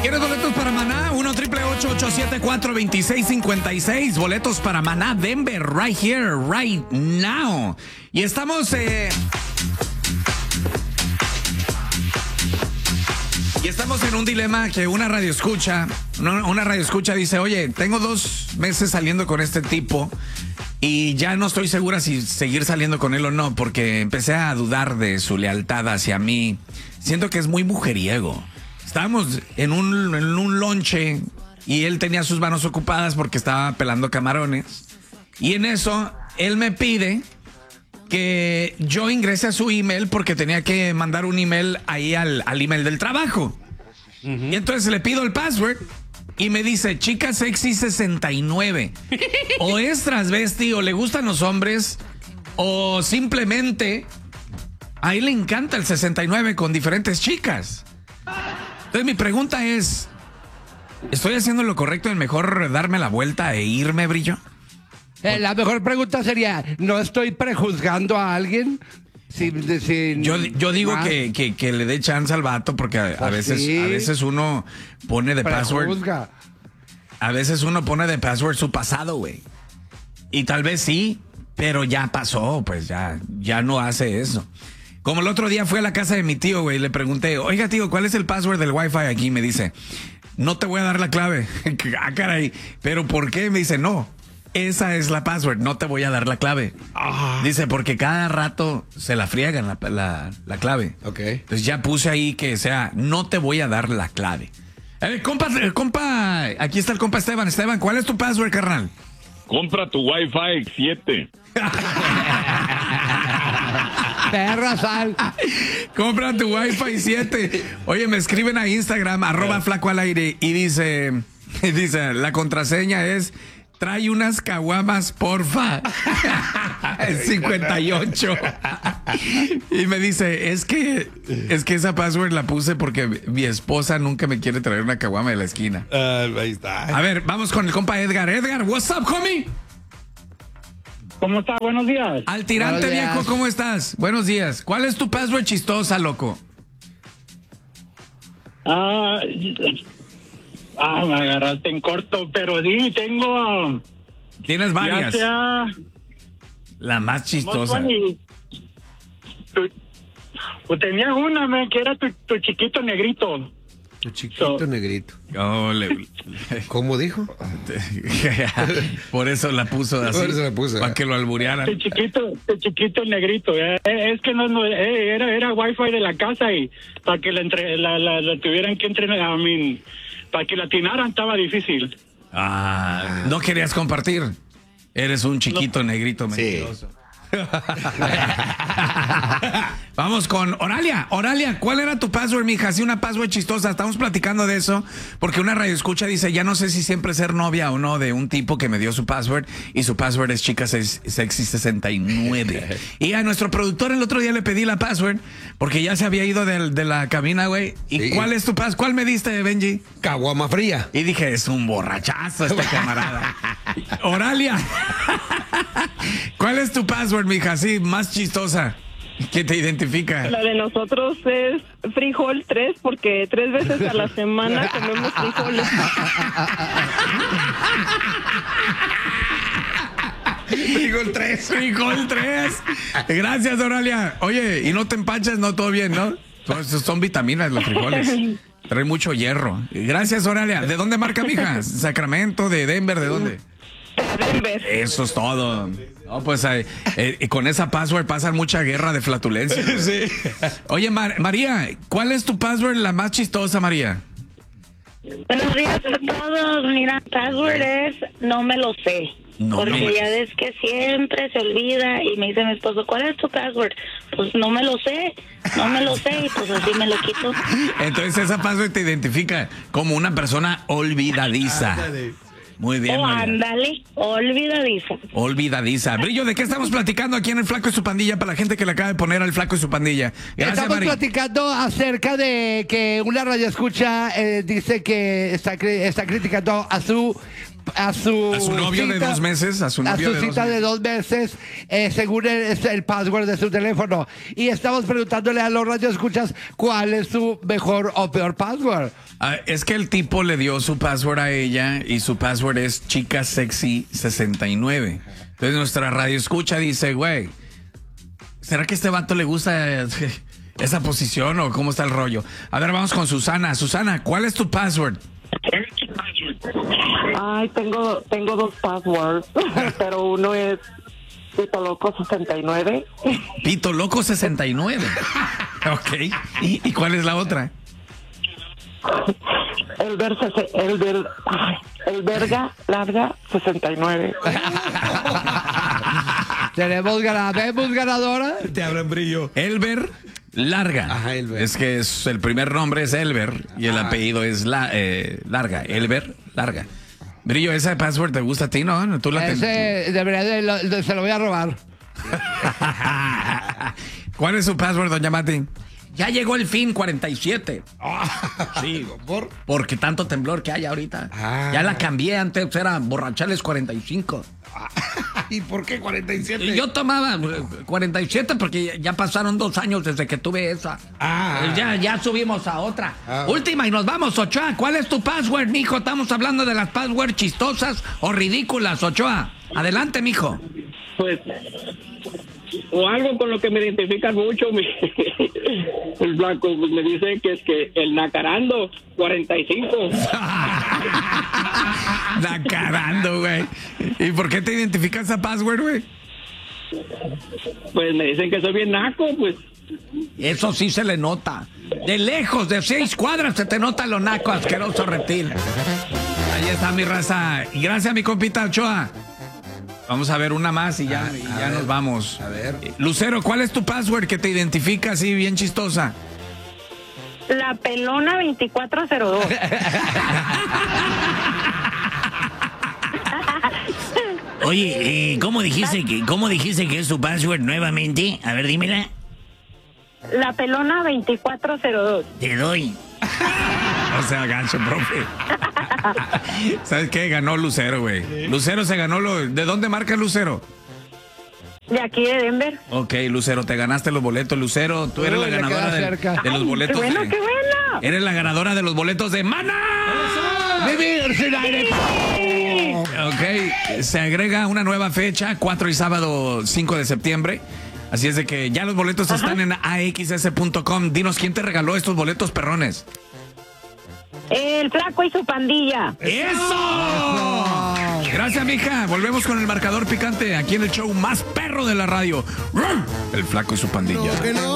¿Quieres boletos para Maná? 1-888-874-2656. Boletos para Maná Denver, right here, right now. Y estamos... Y estamos en un dilema que una radio escucha dice, oye, tengo 2 meses saliendo con este tipo y ya no estoy segura si seguir saliendo con él o no, porque empecé a dudar de su lealtad hacia mí. Siento que es muy mujeriego. Estábamos en un lonche y él tenía sus manos ocupadas porque estaba pelando camarones. Y en eso, él me pide que yo ingrese a su email porque tenía que mandar un email ahí al email del trabajo. Y entonces le pido el password y me dice, chica sexy 69. O es transvesti, o le gustan los hombres, o simplemente a él le encanta el 69 con diferentes chicas. Entonces mi pregunta es, ¿estoy haciendo lo correcto en mejor darme la vuelta e irme, Brillo? La mejor pregunta sería, ¿no estoy prejuzgando a alguien? Yo digo que le dé chance al vato porque a veces uno pone de password. A veces uno pone de password su pasado, güey. Y tal vez sí, pero ya pasó, pues ya no hace eso. Como el otro día fui a la casa de mi tío, güey, y le pregunté, oiga, tío, ¿cuál es el password del Wi-Fi aquí? Y me dice, no te voy a dar la clave. Ah, caray. ¿Pero por qué? Me dice, no. Esa es la password, no te voy a dar la clave. Dice, porque cada rato se la friegan la clave. Ok. Entonces ya puse ahí que sea, no te voy a dar la clave. Compa, aquí está el compa Esteban. Esteban, ¿cuál es tu password, carnal? Compra tu Wi-Fi 7. Perra sal. Compra tu Wi-Fi 7. Oye, me escriben a Instagram, @flacoalaire, y dice, la contraseña es... Trae unas caguamas, porfa. 58. Y me dice, es que esa password la puse porque mi esposa nunca me quiere traer una caguama de la esquina. Ahí está. A ver, vamos con el compa Edgar. Edgar, what's up, homie? ¿Cómo está? Buenos días. Al tirante, Buenos días. viejo, ¿cómo estás? Buenos días. ¿Cuál es tu password chistosa, loco? Me agarraste en corto, pero sí, tengo... Tienes varias. Ya sea... La más chistosa. Pues tenía una, que era tu chiquito negrito. Tu chiquito negrito. Oh, ¿Cómo dijo? Por eso la puso así. Por eso la puso. Para que lo alburearan. Tu chiquito negrito. Es que no era wifi de la casa y para que la tuvieran que entrenar, para que la atinaran estaba difícil. No querías compartir. Eres un chiquito negrito mentiroso. Vamos con Oralia. Oralia, ¿cuál era tu password, mija? Sí, una password chistosa. Estamos platicando de eso porque una radioescucha dice, ya no sé si siempre ser novia o no de un tipo que me dio su password y su password es chica sexy 69. Y a nuestro productor el otro día le pedí la password porque ya se había ido de la cabina, güey. ¿Y sí. cuál es tu password? ¿Cuál me diste, Benji? Caguama fría. Y dije, es un borrachazo este camarada. Oralia, ¿cuál es tu password, mija? Sí, más chistosa. ¿Qué te identifica? La de nosotros es frijol 3 porque 3 veces a la semana comemos frijoles. Frijol 3. Frijol 3. Gracias, Oralia. Oye, y no te empachas, no, todo bien, ¿no? Son vitaminas los frijoles. Trae mucho hierro. Gracias, Oralia. ¿De dónde marca, mija? ¿Sacramento? ¿De Denver? ¿De dónde? Denver. Eso es todo. No, pues con esa password pasan mucha guerra de flatulencia. Sí. Oye, María, ¿cuál es tu password la más chistosa, María? Buenos días a todos. Mira, password es no me lo sé. Porque ya ves que siempre se olvida y me dice mi esposo, ¿cuál es tu password? Pues no me lo sé y pues así me lo quito. Entonces esa password te identifica como una persona olvidadiza. Muy bien, María. Ándale, olvidadiza. Olvidadiza. Brillo, ¿de qué estamos platicando aquí en El Flaco y su Pandilla para la gente que le acaba de poner al Flaco y su Pandilla? Gracias, Estamos María. platicando acerca de que una radioescucha dice que está criticando a su a su novio de 2 meses, a su novio de 2 cita de 2 meses, según el password de su teléfono. Y estamos preguntándole a los radioescuchas cuál es su mejor o peor password. Es que el tipo le dio su password a ella y su password es chica sexy 69. Entonces nuestra radioescucha dice, güey, ¿será que a este vato le gusta esa posición o cómo está el rollo? A ver, vamos con Susana. Susana, ¿cuál es tu password? Ay, tengo 2 passwords, pero uno es Pito Loco 69. Pito Loco 69. Ok. ¿Y cuál es la otra? El verga larga 69. ¿Vemos ganadora? Te hablan brillo. Elber Larga. Ajá, Elber. Es que el primer nombre es Elber y el apellido es Larga. Elber Larga. Brillo, ¿esa password te gusta a ti, no? ¿Tú la Ese debería se lo voy a robar. ¿Cuál es su password, doña Mati? Ya llegó el fin 47. Sí, Porque tanto temblor que hay ahorita. Ya la cambié, antes era borrachales 45. ¿Y por qué 47? Yo tomaba 47 porque ya pasaron 2 años desde que tuve esa. Ya subimos a otra. Última y nos vamos, Ochoa. ¿Cuál es tu password, mijo? Estamos hablando de las passwords chistosas o ridículas, Ochoa. Adelante, mijo. Pues, o algo con lo que me identifican mucho, el blanco, pues me dice que es que el nacarando 45. Nacarando, güey. ¿Y por qué te identificas esa password, güey? Pues me dicen que soy bien naco, pues. Eso sí se le nota. De lejos, de 6 cuadras, se te nota lo naco, asqueroso reptil. Ahí está mi raza. Y gracias a mi compita Ochoa. Vamos a ver una más y ya nos vamos. A ver. Lucero, ¿cuál es tu password que te identifica así bien chistosa? La pelona 2402. Oye, ¿cómo dijiste que es tu password nuevamente? A ver, dímela. La pelona 2402. Te doy. O sea, gancho, profe. ¿Sabes qué? Ganó Lucero, güey. Lucero se ganó ¿De dónde marca Lucero? De aquí de Denver. Ok, Lucero, te ganaste los boletos. Lucero, tú eres la ganadora de los boletos. ¡Qué bueno, qué bueno! Eres la ganadora de los boletos de Mana. ¡Vivir sin aire! Ok, se agrega una nueva fecha, 4 y sábado 5 de septiembre. Así es de que ya los boletos están en axs.com. Dinos, ¿quién te regaló estos boletos, perrones? El flaco y su pandilla. ¡Eso! Gracias, mija. Volvemos con el marcador picante aquí en el show más perro de la radio. El flaco y su pandilla.